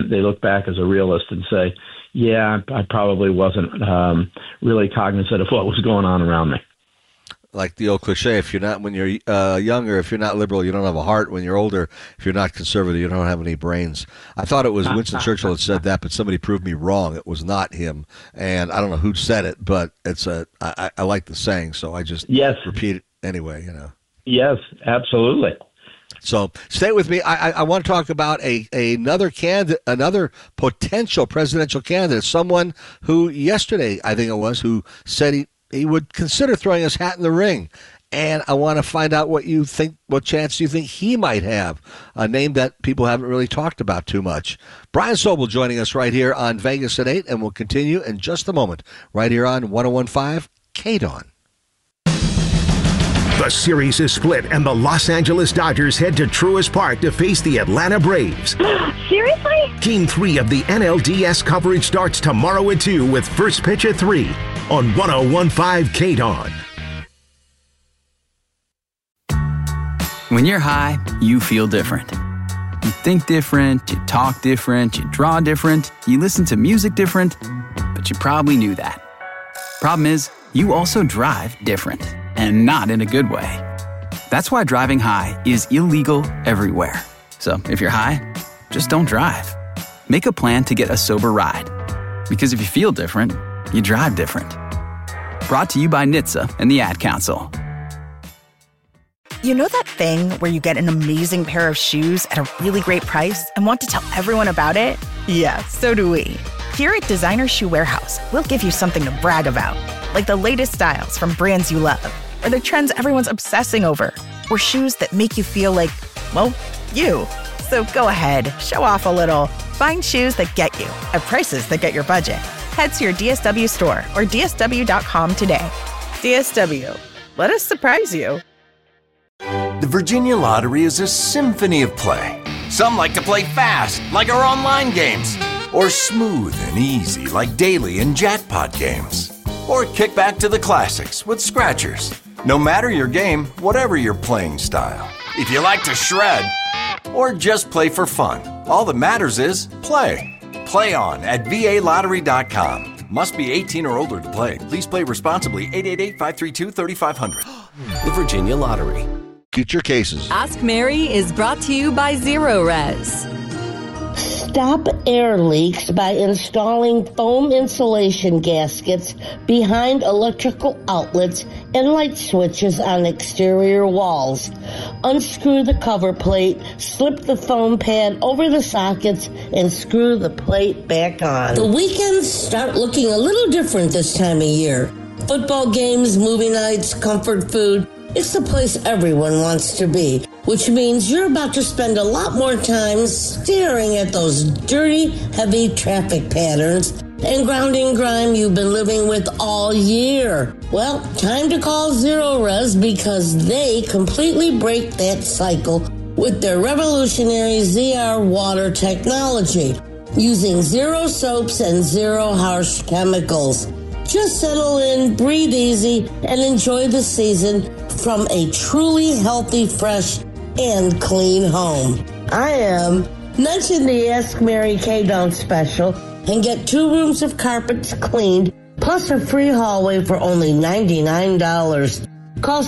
they look back as a realist and say, yeah, I probably wasn't really cognizant of what was going on around me. Like the old cliche, if you're not, when you're younger, if you're not liberal, you don't have a heart. When you're older, if you're not conservative, you don't have any brains. I thought it was Winston Churchill that said that, but somebody proved me wrong. It was not him, and I don't know who said it, but I like the saying, so I just repeat it anyway. Yes, absolutely. So stay with me. I want to talk about another candidate, another potential presidential candidate, someone who yesterday, I think it was, who said he would consider throwing his hat in the ring. And I want to find out what chance you think he might have, a name that people haven't really talked about too much. Brian Sobel joining us right here on Vegas at 8, and we'll continue in just a moment right here on 101.5 KDON. The series is split, and the Los Angeles Dodgers head to Truist Park to face the Atlanta Braves. Seriously? Game 3 of the NLDS coverage starts tomorrow at 2 with first pitch at 3 on 101.5 KDON. When you're high, you feel different. You think different, you talk different, you draw different, you listen to music different, but you probably knew that. Problem is, you also drive different, and not in a good way. That's why driving high is illegal everywhere. So if you're high, just don't drive. Make a plan to get a sober ride. Because if you feel different, you drive different. Brought to you by NHTSA and the Ad Council. You know that thing where you get an amazing pair of shoes at a really great price and want to tell everyone about it? Yeah, so do we. Here at Designer Shoe Warehouse, we'll give you something to brag about, like the latest styles from brands you love, or the trends everyone's obsessing over, or shoes that make you feel like, well, you. So go ahead, show off a little. Find shoes that get you at prices that get your budget. Head to your DSW store or DSW.com today. DSW, let us surprise you. The Virginia Lottery is a symphony of play. Some like to play fast, like our online games, or smooth and easy, like daily and jackpot games. Or kick back to the classics with scratchers. No matter your game, whatever your playing style. If you like to shred, or just play for fun, all that matters is play. Play on at VALottery.com. Must be 18 or older to play. Please play responsibly. 888-532-3500. The Virginia Lottery. Get your cases. Ask Mary is brought to you by Zero Res. Stop air leaks by installing foam insulation gaskets behind electrical outlets and light switches on exterior walls. Unscrew the cover plate, slip the foam pad over the sockets, and screw the plate back on. The weekends start looking a little different this time of year. Football games, movie nights, comfort food. It's the place everyone wants to be, which means you're about to spend a lot more time staring at those dirty, heavy traffic patterns and grounding grime you've been living with all year. Well, time to call Zero Res because they completely break that cycle with their revolutionary ZR water technology, using zero soaps and zero harsh chemicals. Just settle in, breathe easy, and enjoy the season from a truly healthy, fresh, and clean home. I am. Mention the Ask Mary KDON special and get 2 rooms of carpets cleaned, plus a free hallway for only $99. Call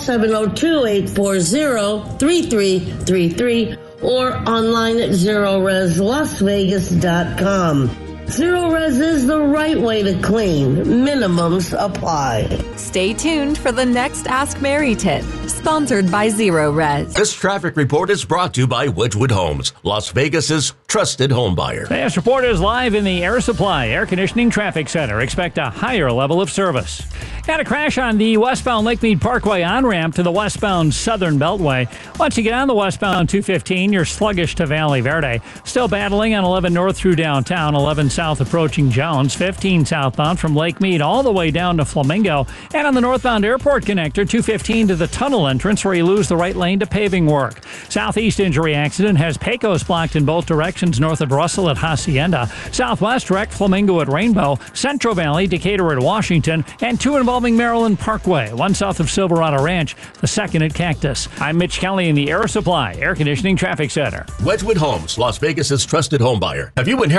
702-840-3333 or online at ZeroResLasVegas.com. Zero Res is the right way to clean. Minimums apply. Stay tuned for the next Ask Mary tip, sponsored by Zero Res. This traffic report is brought to you by Wedgwood Homes, Las Vegas's trusted home buyer. The Ask Report is live in the Air Supply Air Conditioning Traffic Center. Expect a higher level of service. Got a crash on the westbound Lake Mead Parkway on-ramp to the westbound Southern Beltway. Once you get on the westbound 215, you're sluggish to Valley Verde. Still battling on 11 north through downtown, 11 south approaching Jones, 15 southbound from Lake Mead all the way down to Flamingo. And on the northbound airport connector, 215 to the tunnel entrance where you lose the right lane to paving work. Southeast injury accident has Pecos blocked in both directions north of Russell at Hacienda. Southwest wreck Flamingo at Rainbow. Central Valley, Decatur at Washington. And 2 involving Maryland Parkway, 1 south of Silverado Ranch, the 2nd at Cactus. I'm Mitch Kelly in the Air Supply Air Conditioning Traffic Center. Wedgwood Homes, Las Vegas's trusted home buyer. Have you inherited